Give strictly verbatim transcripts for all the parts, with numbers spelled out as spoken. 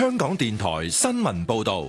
香港電台新聞報道。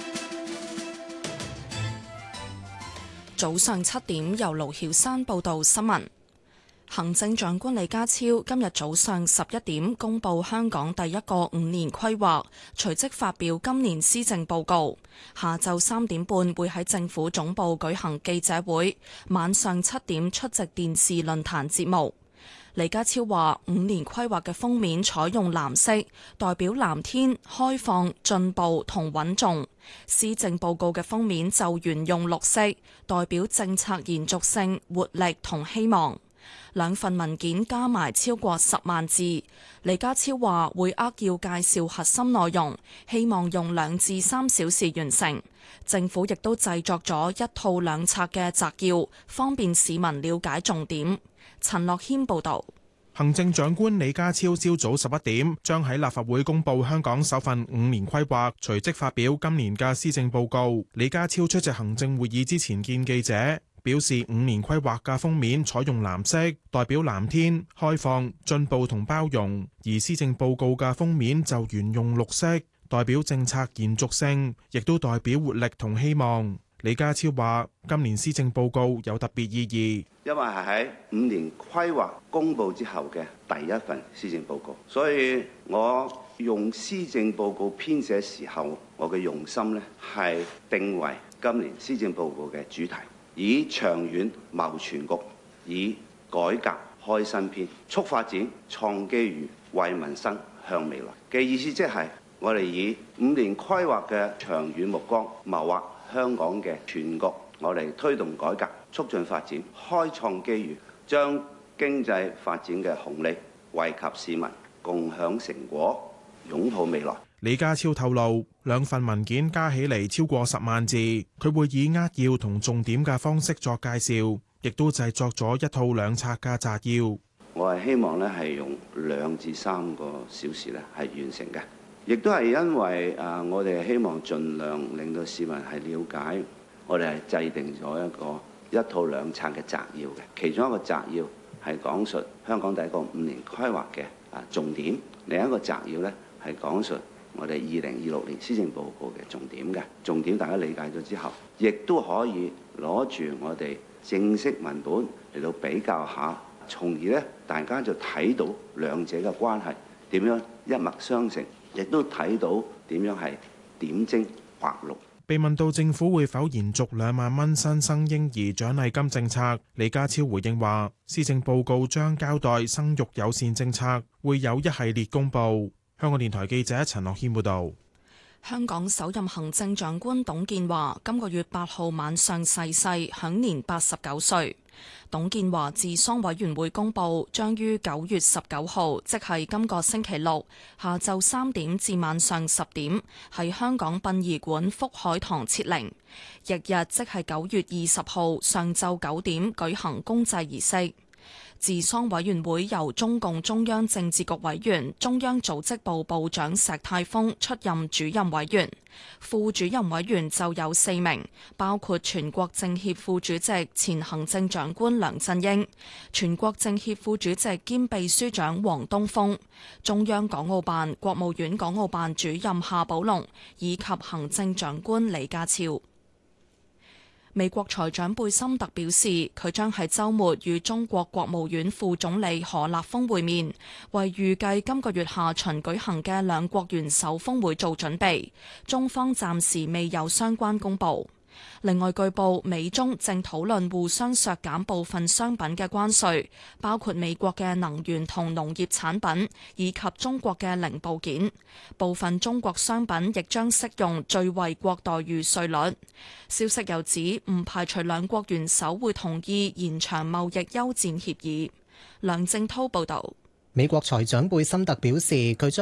早上七點，由盧曉山報道新聞。行政長官李家超今日早上十一點公布香港第一個五年規劃，隨即發表今年施政報告。下晝三點半會喺政府總部舉行記者會，晚上七點出席電視論壇節目。李家超話：五年規劃嘅封面採用藍色，代表藍天、開放、進步同穩重；施政報告嘅封面就沿用綠色，代表政策延續性、活力同希望。兩份文件加埋超過十萬字。李家超話會扼要介紹核心內容，希望用兩至三小時完成。政府亦都製作咗一套兩冊嘅摘要，方便市民了解重點。陳樂謙報道。 行政長官李家超朝早十一點將喺立法會公布香港首份五年規劃，隨即發表今年嘅施政報告。李家超出席行政會議之前見記者，表示五年規劃嘅封面採用藍色，代表藍天、開放、進步同包容；而施政報告嘅封面就沿用綠色，代表政策延續性，亦都代表活力同希望。李家超話：今年施政報告有特別意義， 因為係喺五年規劃公佈之後嘅第一份施政報告，所以我用施政報告編寫時候，我嘅用心呢係定為今年施政報告嘅主題，以長遠謀全局，以改革開新篇，促發展、創機遇、為民生向未來嘅意思，即係我哋以五年規劃嘅長遠目光謀劃香港嘅全局，我哋推動改革，促進發展，開創機遇，將經濟發展嘅紅利惠及市民，共享成果，擁抱未來。 李家超透露，兩份文件加起嚟超過十萬字，佢會以扼要同重點嘅方式作介紹，亦都製作咗一套兩冊嘅摘要。 我係希望咧係用兩至三個小時咧係完成嘅。亦都係因為誒，我哋希望盡量令到市民係了解，我哋係制定咗一個一套兩冊嘅摘要嘅。其中一個摘要係講述香港第一個五年規劃嘅啊重點，另一個摘要呢係講述我哋二零二六年施政報告嘅重點嘅。重點大家理解咗之後，亦都可以攞住我哋正式文本嚟到比較下，從而呢大家就睇到兩者嘅關係點樣一脈相承。亦都睇到點樣係點睛畫鹿。 被問到政府會否延續兩萬蚊新生嬰兒獎勵金政策，李家超回應話：施政報告將交代生育友善政策，會有一系列公佈。香港電台記者陳樂軒報導。 香港首任行政長官董建華今個月八號晚上逝世，享年八十九歲。董建華治喪委員會公佈，將於九月十九號，即係今個星期六下晝三點至晚上十點，喺香港殯儀館福海堂設靈。翌日即係九月二十號上晝九點舉行公祭儀式。治喪委員會由中共中央政治局委員、中央組織部部長石泰峰出任主任委員，副主任委員就有四名，包括全國政協副主席、前行政長官梁振英，全國政協副主席兼秘書長王東峰，中央港澳辦、國務院港澳辦主任夏寶龍，以及行政長官李家超。美國財長貝森特表示，佢將喺週末與中國國務院副總理何立峰會面，為預計今個月下旬舉行嘅兩國元首峰會做準備。中方暫時未有相關公佈。另外據報，美中正討論互相削減部分商品嘅關稅，包括美國嘅能源同農業產品，以及中國嘅零部件。部分中國商品亦將適用最惠國待遇稅率。消息又指，唔排除兩國元首會同意延長貿易休戰協議。梁正滔報導。 美國財長貝森特表示，佢將